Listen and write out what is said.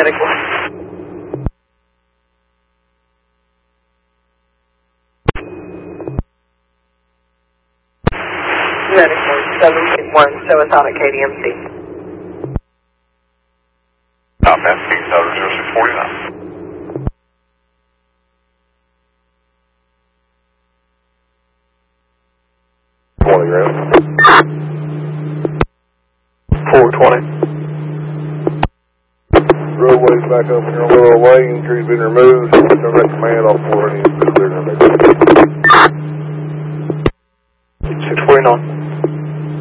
Medic 1. Medic 171, show us out at KDMC. Southbound 0649. Ground. 420. Roadway's back up in your little lane, tree's been removed. Turn that command off for any.